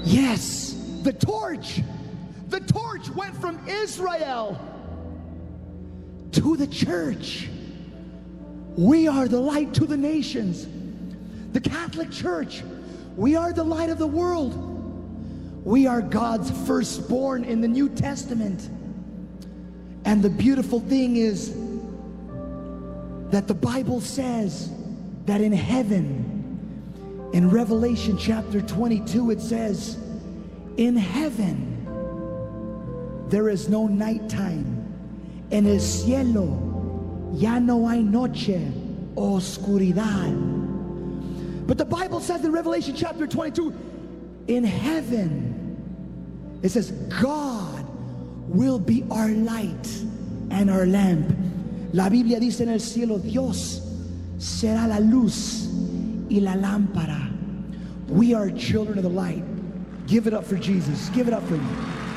Yes, the torch. The torch went from Israel to the church. We are the light to the nations. The Catholic Church, we are the light of the world. We are God's firstborn in the New Testament. And the beautiful thing is that the Bible says that in heaven, in Revelation chapter 22, it says, in heaven, there is no nighttime. En el cielo, ya no hay noche o oscuridad. But the Bible says in Revelation chapter 22, in heaven, it says, God will be our light and our lamp. La Biblia dice en el cielo, Dios será la luz y la lámpara. We are children of the light. Give it up for Jesus. Give it up for him.